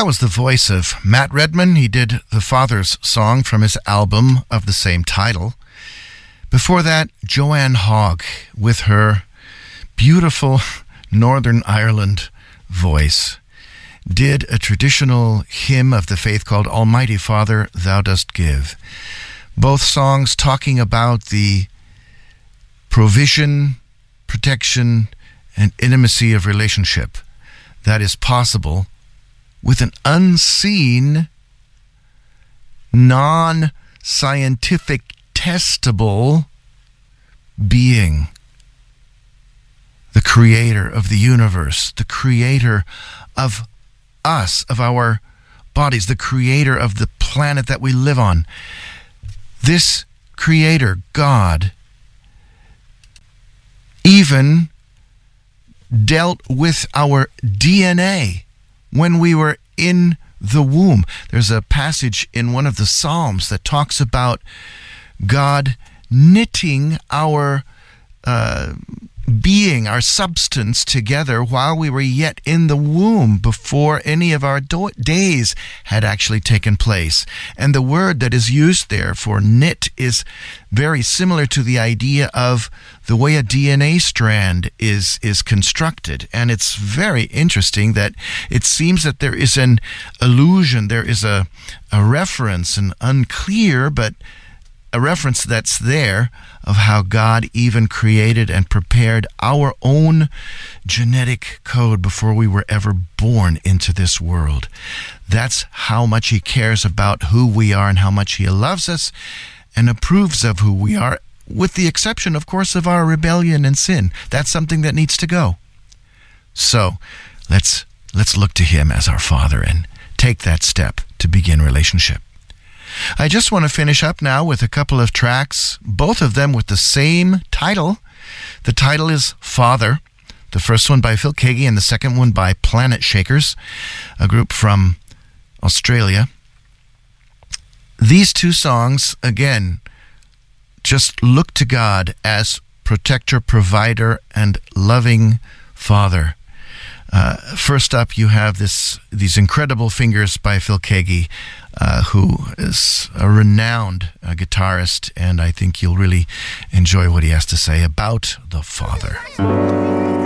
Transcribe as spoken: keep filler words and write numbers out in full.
That was the voice of Matt Redman. He did the Father's song from his album of the same title. Before that, Joanne Hogg with her beautiful Northern Ireland voice did a traditional hymn of the faith called Almighty Father, Thou Dost Give. Both songs talking about the provision, protection, and intimacy of relationship that is possible with an unseen, non-scientific, testable being. The creator of the universe, the creator of us, of our bodies, the creator of the planet that we live on. This creator, God, even dealt with our D N A when we were in the womb. There's a passage in one of the Psalms that talks about God knitting our uh, being, our substance together while we were yet in the womb, before any of our do- days had actually taken place. And the word that is used there for knit is very similar to the idea of the way a D N A strand is is constructed. And it's very interesting that it seems that there is an allusion, there is a, a reference, an unclear, but a reference that's there of how God even created and prepared our own genetic code before we were ever born into this world. That's how much He cares about who we are and how much He loves us and approves of who we are, with the exception, of course, of our rebellion and sin. That's something that needs to go. So let's let's look to Him as our Father and take that step to begin relationship. I just want to finish up now with a couple of tracks, both of them with the same title. The title is Father, the first one by Phil Keaggy and the second one by Planet Shakers, a group from Australia. These two songs, again, just look to God as protector, provider, and loving Father. Uh, first up, you have this these incredible fingers by Phil Keaggy, uh, who is a renowned uh, guitarist, and I think you'll really enjoy what he has to say about the Father.